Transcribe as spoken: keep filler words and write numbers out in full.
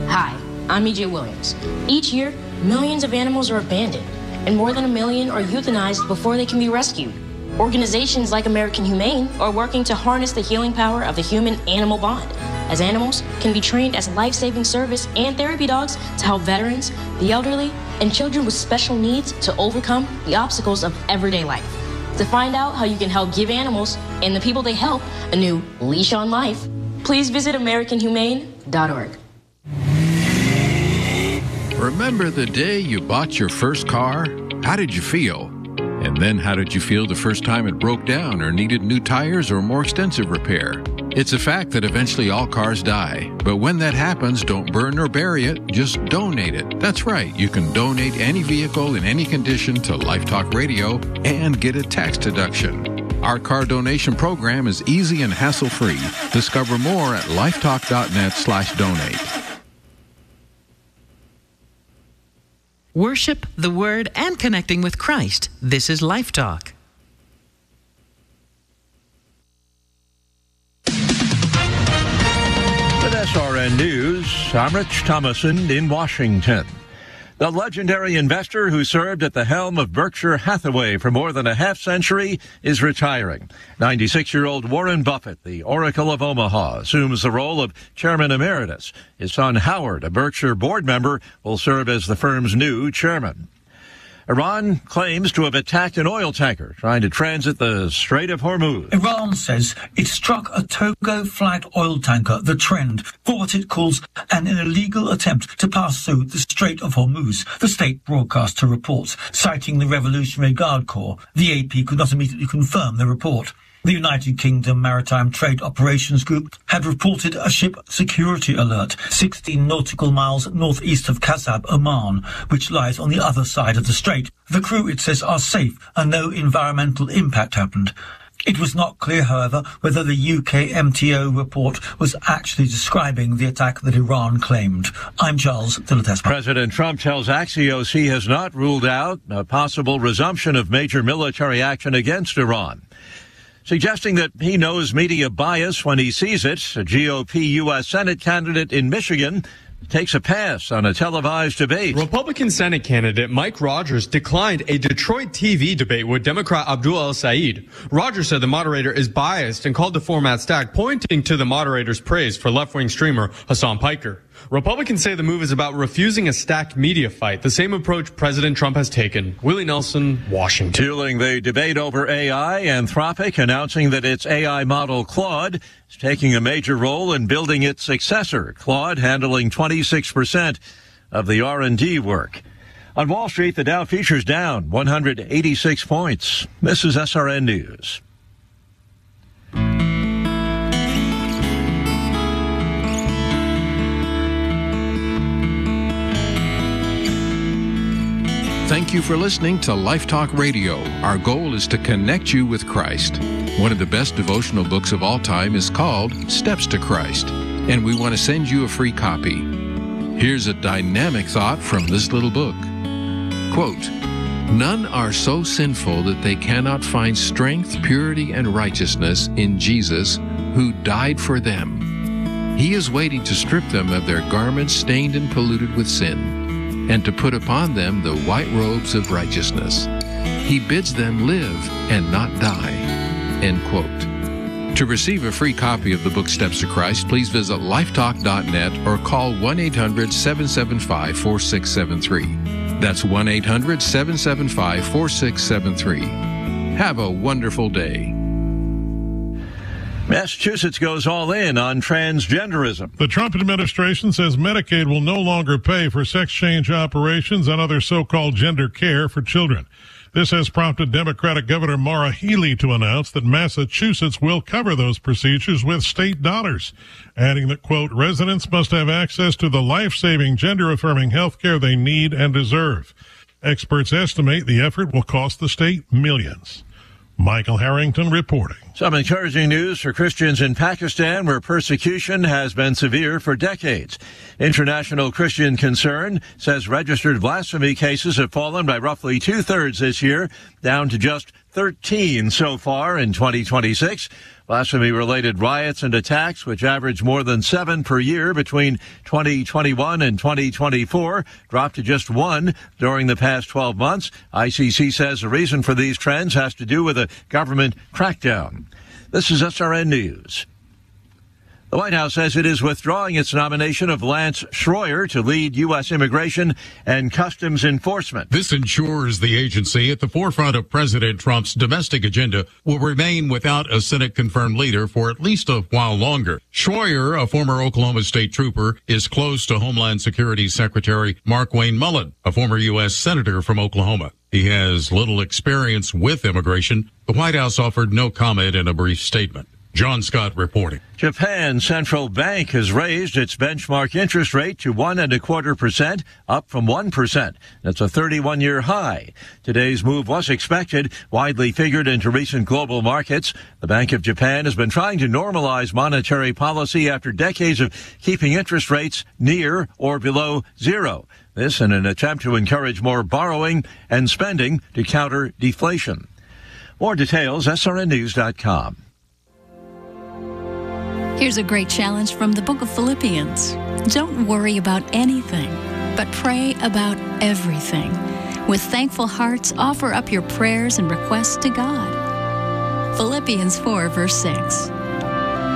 Hi, I'm E J Williams. Each year, millions of animals are abandoned, and more than a million are euthanized before they can be rescued. Organizations like American Humane are working to harness the healing power of the human-animal bond, as animals can be trained as life-saving service and therapy dogs to help veterans, the elderly, and children with special needs to overcome the obstacles of everyday life. To find out how you can help give animals and the people they help a new leash on life, please visit American Humane dot org. Remember the day you bought your first car? How did you feel? And then how did you feel the first time it broke down or needed new tires or more extensive repair? It's a fact that eventually all cars die. But when that happens, don't burn or bury it, just donate it. That's right, you can donate any vehicle in any condition to Life Talk Radio and get a tax deduction. Our car donation program is easy and hassle-free. Discover more at lifetalk.net slash donate. Worship, the Word, and connecting with Christ. This is Life Talk. With S R N News, I'm Rich Thomason in Washington. The legendary investor who served at the helm of Berkshire Hathaway for more than a half century is retiring. ninety-six-year-old Warren Buffett, the Oracle of Omaha, assumes the role of chairman emeritus. His son Howard, a Berkshire board member, will serve as the firm's new chairman. Iran claims to have attacked an oil tanker trying to transit the Strait of Hormuz. Iran says it struck a Togo-flagged oil tanker, the Trend, for what it calls an illegal attempt to pass through the Strait of Hormuz, the state broadcaster reports, citing the Revolutionary Guard Corps. The A P could not immediately confirm the report. The United Kingdom Maritime Trade Operations Group had reported a ship security alert sixteen nautical miles northeast of Kasab, Oman, which lies on the other side of the strait. The crew, it says, are safe and no environmental impact happened. It was not clear, however, whether the U K M T O report was actually describing the attack that Iran claimed. I'm Charles Dilatespa. President Trump tells Axios he has not ruled out a possible resumption of major military action against Iran, suggesting that he knows media bias when he sees it. A G O P U S Senate candidate in Michigan takes a pass on a televised debate. Republican Senate candidate Mike Rogers declined a Detroit T V debate with Democrat Abdul El-Sayed. Rogers said the moderator is biased and called the format stacked, pointing to the moderator's praise for left-wing streamer Hassan Piker. Republicans say the move is about refusing a stacked media fight, the same approach President Trump has taken. Willie Nelson, Washington. Fueling the debate over A I, Anthropic announcing that its A I model Claude is taking a major role in building its successor, Claude handling twenty-six percent of the R and D work. On Wall Street, the Dow futures down one hundred eighty-six points. This is S R N News. Thank you for listening to Life Talk Radio. Our goal is to connect you with Christ. One of the best devotional books of all time is called Steps to Christ, and we want to send you a free copy. Here's a dynamic thought from this little book. Quote, "None are so sinful that they cannot find strength, purity, and righteousness in Jesus, who died for them. He is waiting to strip them of their garments stained and polluted with sin, and to put upon them the white robes of righteousness. He bids them live and not die." End quote. To receive a free copy of the book Steps to Christ, please visit lifetalk dot net or call one eight hundred seven seven five four six seven three. That's one eight hundred seven seven five four six seven three. Have a wonderful day. Massachusetts goes all in on transgenderism. The Trump administration says Medicaid will no longer pay for sex change operations and other so-called gender care for children. This has prompted Democratic Governor Maura Healey to announce that Massachusetts will cover those procedures with state dollars, adding that, quote, "residents must have access to the life-saving, gender-affirming health care they need and deserve." Experts estimate the effort will cost the state millions. Michael Harrington reporting. Some encouraging news for Christians in Pakistan, where persecution has been severe for decades. International Christian Concern says registered blasphemy cases have fallen by roughly two-thirds this year, down to just thirteen so far in twenty twenty-six. Blasphemy-related riots and attacks, which averaged more than seven per year between twenty twenty-one and twenty twenty-four, dropped to just one during the past twelve months. I C C says the reason for these trends has to do with a government crackdown. This is S R N News. The White House says it is withdrawing its nomination of Lance Schroyer to lead U S Immigration and Customs Enforcement. This ensures the agency at the forefront of President Trump's domestic agenda will remain without a Senate-confirmed leader for at least a while longer. Schroyer, a former Oklahoma State trooper, is close to Homeland Security Secretary Markwayne Mullin, a former U S Senator from Oklahoma. He has little experience with immigration. The White House offered no comment in a brief statement. John Scott reporting. Japan's central bank has raised its benchmark interest rate to one and a quarter percent, up from one percent. That's a thirty-one year high. Today's move was expected, widely figured into recent global markets. The Bank of Japan has been trying to normalize monetary policy after decades of keeping interest rates near or below zero. This in an attempt to encourage more borrowing and spending to counter deflation. More details, S R N news dot com. Here's a great challenge from the book of Philippians. Don't worry about anything, but pray about everything. With thankful hearts, offer up your prayers and requests to God. Philippians four, verse six.